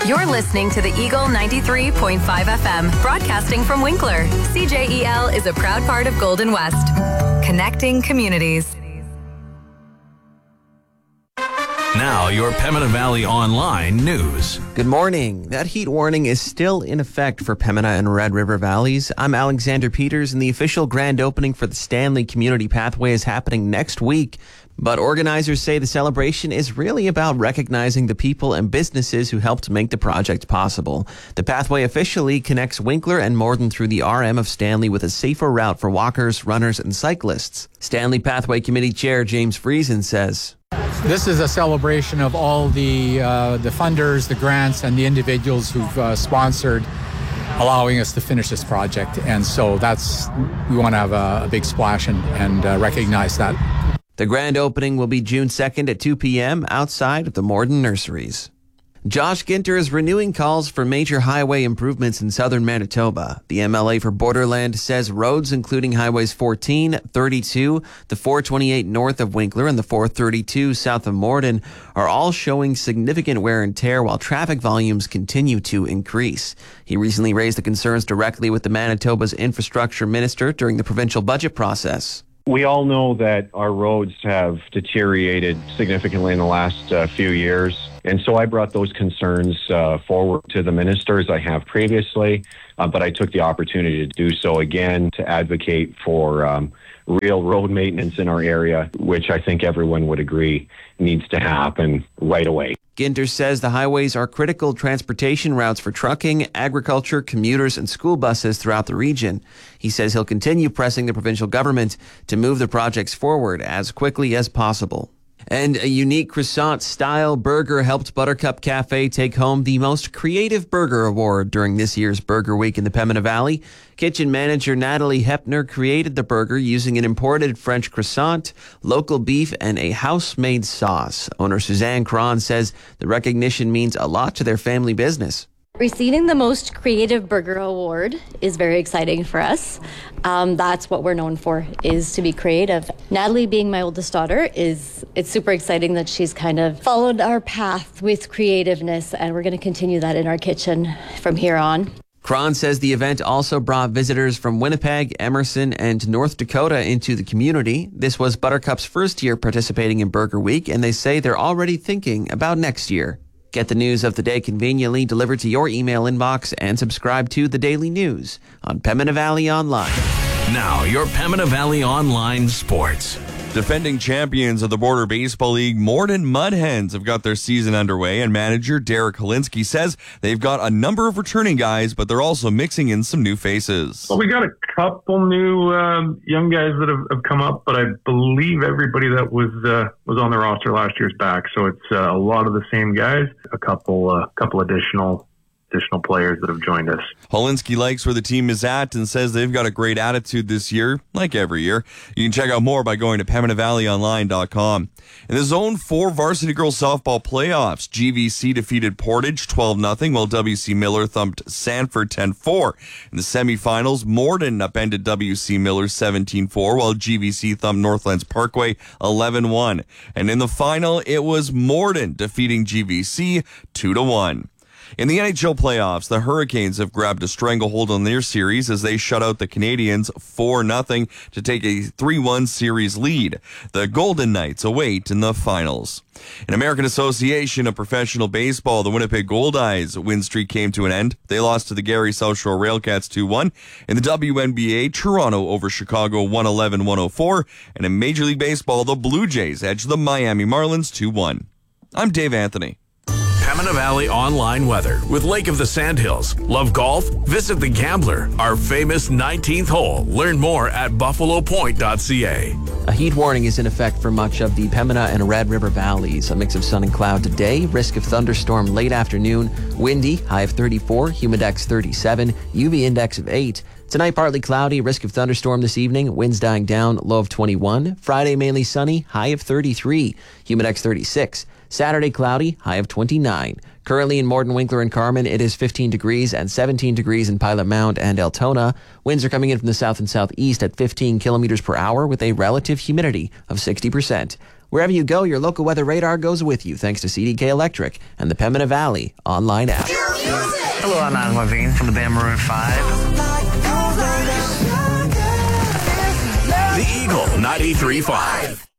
You're listening to the Eagle 93.5 FM, broadcasting from Winkler. CJEL is a proud part of Golden West, connecting communities. Now, your Pembina Valley Online news. Good morning. That heat warning is still in effect for Pembina and Red River Valleys. I'm Alexander Peters, and the official grand opening for the Stanley Community Pathway is happening next week. But organizers say the celebration is really about recognizing the people and businesses who helped make the project possible. The pathway officially connects Winkler and Morden through the RM of Stanley with a safer route for walkers, runners, and cyclists. Stanley Pathway Committee Chair James Friesen says, "This is a celebration of all the funders, the grants, and the individuals who've sponsored allowing us to finish this project. And so we want to have a big splash and recognize that." The grand opening will be June 2nd at 2 p.m. outside of the Morden Nurseries. Josh Ginter is renewing calls for major highway improvements in southern Manitoba. The MLA for Borderland says roads including highways 14, 32, the 428 north of Winkler, and the 432 south of Morden are all showing significant wear and tear while traffic volumes continue to increase. He recently raised the concerns directly with the Manitoba's infrastructure minister during the provincial budget process. We all know that our roads have deteriorated significantly in the last few years. And so I brought those concerns forward to the minister as I have previously, but I took the opportunity to do so again to advocate for real road maintenance in our area, which I think everyone would agree needs to happen right away. Ginter says the highways are critical transportation routes for trucking, agriculture, commuters, and school buses throughout the region. He says he'll continue pressing the provincial government to move the projects forward as quickly as possible. And a unique croissant-style burger helped Buttercup Cafe take home the Most Creative Burger Award during this year's Burger Week in the Pembina Valley. Kitchen manager Natalie Hepner created the burger using an imported French croissant, local beef, and a house-made sauce. Owner Suzanne Cron says the recognition means a lot to their family business. Receiving the Most Creative Burger Award is very exciting for us. That's what we're known for, is to be creative. Natalie, being my oldest daughter, it's super exciting that she's kind of followed our path with creativeness, and we're going to continue that in our kitchen from here on. Cron says the event also brought visitors from Winnipeg, Emerson, and North Dakota into the community. This was Buttercup's first year participating in Burger Week, and they say they're already thinking about next year. Get the news of the day conveniently delivered to your email inbox and subscribe to The Daily News on Pembina Valley Online. Now, your Pembina Valley Online sports. Defending champions of the Border Baseball League, Morden Mudhens have got their season underway, and manager Derek Holinsky says they've got a number of returning guys, but they're also mixing in some new faces. Well, we got a couple new young guys that have come up, but I believe everybody that was on the roster last year's back. So it's a lot of the same guys, a couple additional players that have joined us. Holinsky likes where the team is at and says they've got a great attitude this year, like every year. You can check out more by going to PembinaValleyOnline.com. In the Zone 4 Varsity Girls Softball Playoffs, GVC defeated Portage 12-0, while WC Miller thumped Sanford 10-4. In the semifinals, Morden upended WC Miller 17-4, while GVC thumped Northlands Parkway 11-1. And in the final, it was Morden defeating GVC 2-1. In the NHL playoffs, the Hurricanes have grabbed a stranglehold on their series as they shut out the Canadiens 4-0 to take a 3-1 series lead. The Golden Knights await in the finals. In American Association of Professional Baseball, the Winnipeg Goldeyes win streak came to an end. They lost to the Gary South Shore Railcats 2-1. In the WNBA, Toronto over Chicago 111-104. And in Major League Baseball, the Blue Jays edged the Miami Marlins 2-1. I'm Dave Anthony. Pembina Valley Online weather with Lake of the Sandhills. Love golf? Visit The Gambler, our famous 19th hole. Learn more at buffalopoint.ca. A heat warning is in effect for much of the Pembina and Red River Valleys. A mix of sun and cloud today. Risk of thunderstorm late afternoon. Windy, high of 34. Humidex 37. UV index of 8. Tonight, partly cloudy, risk of thunderstorm this evening, winds dying down, low of 21. Friday, mainly sunny, high of 33, humidex 36. Saturday, cloudy, high of 29. Currently in Morden, Winkler, and Carman, it is 15 degrees and 17 degrees in Pilot Mound and Altona. Winds are coming in from the south and southeast at 15 kilometers per hour with a relative humidity of 60%. Wherever you go, your local weather radar goes with you thanks to CDK Electric and the Pembina Valley online app. Hello, I'm Adam Levine from the band Maroon 5. The Eagle 93.5.